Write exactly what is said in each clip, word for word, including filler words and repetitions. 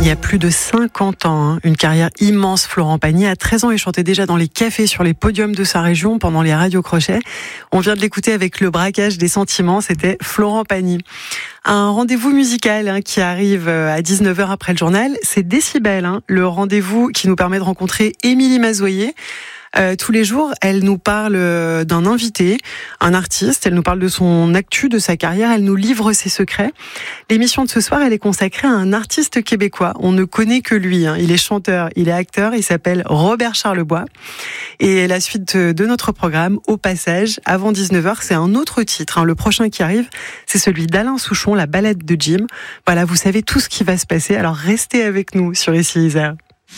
Il y a plus de cinquante ans, hein, une carrière immense. Florent Pagny, à treize ans, il chantait déjà dans les cafés sur les podiums de sa région pendant les radios crochets. On vient de l'écouter avec Le braquage des sentiments, c'était Florent Pagny. Un rendez-vous musical hein, qui arrive à dix-neuf heures après le journal, c'est Décibel, hein, le rendez-vous qui nous permet de rencontrer Émilie Mazoyer. Euh, tous les jours, elle nous parle d'un invité, un artiste, elle nous parle de son actu, de sa carrière, elle nous livre ses secrets. L'émission de ce soir, elle est consacrée à un artiste québécois. On ne connaît que lui, hein. Il est chanteur, il est acteur, il s'appelle Robert Charlebois. Et la suite de notre programme, au passage, avant dix-neuf heures, c'est un autre titre. Hein. Le prochain qui arrive, c'est celui d'Alain Souchon, La balade de Jim. Voilà, vous savez tout ce qui va se passer, alors restez avec nous sur Ici Isère.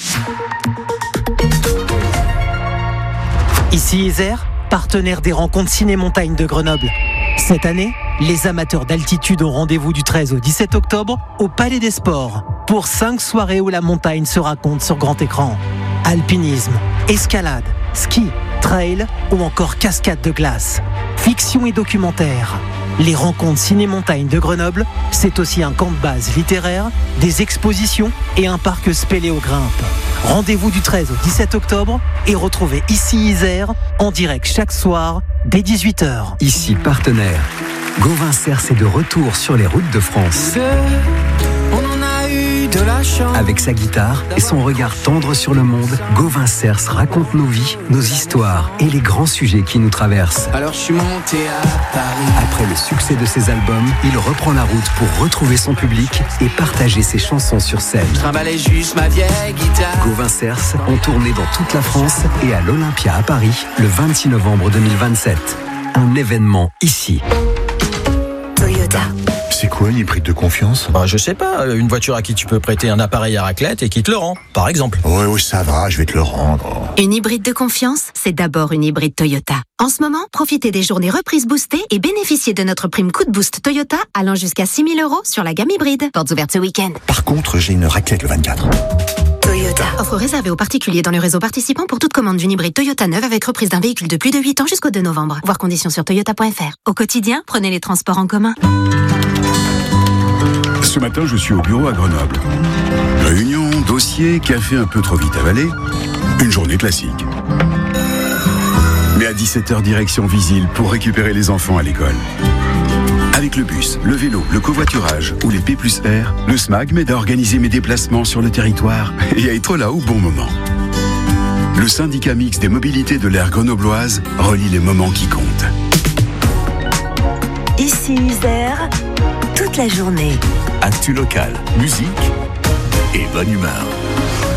Ici Isère, partenaire des rencontres Ciné-Montagne de Grenoble. Cette année, les amateurs d'altitude ont rendez-vous du treize au dix-sept octobre au Palais des Sports pour cinq soirées où la montagne se raconte sur grand écran. Alpinisme, escalade, ski, trail ou encore cascade de glace. Fiction et documentaire. Les rencontres Ciné-Montagne de Grenoble, c'est aussi un camp de base littéraire, des expositions et un parc spéléogrimpe. Rendez-vous du treize au dix-sept octobre et retrouvez Ici Isère en direct chaque soir dès dix-huit heures. Ici partenaire. Gauvin Cers est de retour sur les routes de France. On en a eu de la chance. Avec sa guitare et son regard tendre sur le monde, Gauvin Cers raconte nos vies, nos histoires et les grands sujets qui nous traversent. Alors je suis monté à Paris. Après le succès de ses albums, il reprend la route pour retrouver son public et partager ses chansons sur scène. Je trimballais juste ma vieille guitare. Gauvin Cers en tournée dans toute la France et à l'Olympia à Paris le vingt-six novembre deux mille vingt-sept. Un événement ici. Toyota. C'est quoi une hybride de confiance ? Bah, je sais pas, une voiture à qui tu peux prêter un appareil à raclette et qui te le rend, par exemple. Ouais, oui, ça va, je vais te le rendre. Une hybride de confiance, c'est d'abord une hybride Toyota. En ce moment, profitez des journées reprises boostées et bénéficiez de notre prime coup de boost Toyota allant jusqu'à six mille euros sur la gamme hybride. Portes ouvertes ce week-end. Par contre, j'ai une raclette le vingt-quatre. Toyota. Offre réservée aux particuliers dans le réseau participant pour toute commande d'une hybride Toyota neuve avec reprise d'un véhicule de plus de huit ans jusqu'au deux novembre. Voir conditions sur toyota point f r. Au quotidien, prenez les transports en commun. Ce matin, je suis au bureau à Grenoble. Réunion, dossier, café un peu trop vite avalé. Une journée classique. Mais à dix-sept heures, direction Visil pour récupérer les enfants à l'école. Avec le bus, le vélo, le covoiturage ou les P plus R, le SMAG m'aide à organiser mes déplacements sur le territoire et à être là au bon moment. Le syndicat mixte des mobilités de l'aire grenobloise relie les moments qui comptent. Ici Isère, toute la journée. Actu local, musique et bonne humeur.